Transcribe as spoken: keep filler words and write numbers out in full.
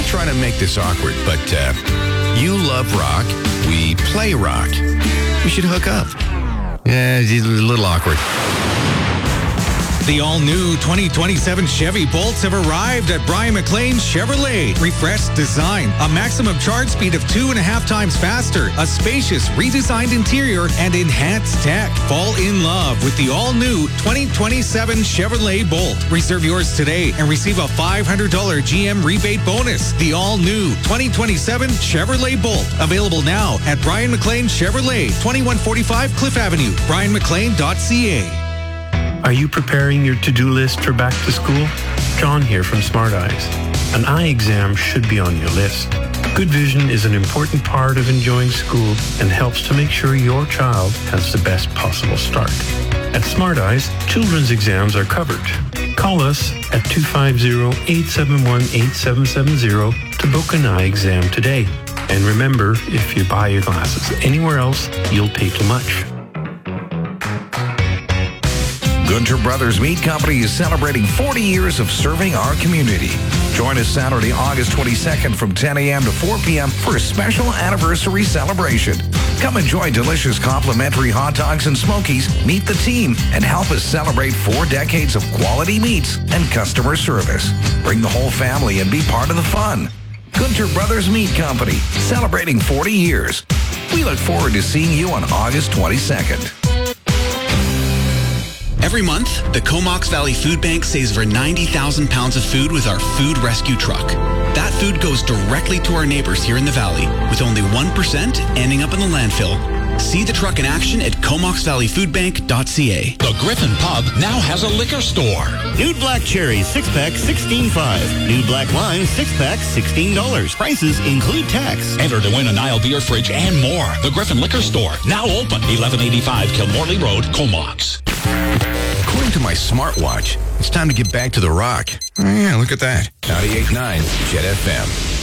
trying to make this awkward, but uh, you love rock. We play rock. We should hook up. Yeah, it's a little awkward. The all-new twenty twenty-seven Chevy Bolts have arrived at Brian McLean Chevrolet. Refreshed design, a maximum charge speed of two and a half times faster, a spacious, redesigned interior, and enhanced tech. Fall in love with the all-new twenty twenty-seven Chevrolet Bolt. Reserve yours today and receive a five hundred dollars G M rebate bonus. The all-new twenty twenty-seven Chevrolet Bolt. Available now at Brian McLean Chevrolet, twenty-one forty-five Cliff Avenue, brian mclean dot c a. Are you preparing your to-do list for back to school? John here from Smart Eyes. An eye exam should be on your list. Good vision is an important part of enjoying school and helps to make sure your child has the best possible start. At Smart Eyes, children's exams are covered. Call us at two five zero, eight seven one, eight seven seven zero to book an eye exam today. And remember, if you buy your glasses anywhere else, you'll pay too much. Gunter Brothers Meat Company is celebrating forty years of serving our community. Join us Saturday, August twenty-second from ten a.m. to four p.m. for a special anniversary celebration. Come enjoy delicious complimentary hot dogs and smokies, meet the team, and help us celebrate four decades of quality meats and customer service. Bring the whole family and be part of the fun. Gunter Brothers Meat Company, celebrating forty years. We look forward to seeing you on August twenty-second. Every month, the Comox Valley Food Bank saves over ninety thousand pounds of food with our food rescue truck. That food goes directly to our neighbors here in the valley, with only one percent ending up in the landfill. See the truck in action at comox valley food bank dot c a. The Griffin Pub now has a liquor store. Nude Black Cherry, six-pack, sixteen dollars and five cents. Nude Black Lime, six-pack, sixteen dollars. Prices include tax. Enter to win a Nile beer fridge and more. The Griffin Liquor Store, now open, eleven eighty-five Kilmorley Road, Comox. According to my smartwatch, it's time to get back to the rock. Oh, yeah, look at that. ninety-eight point nine Jet F M.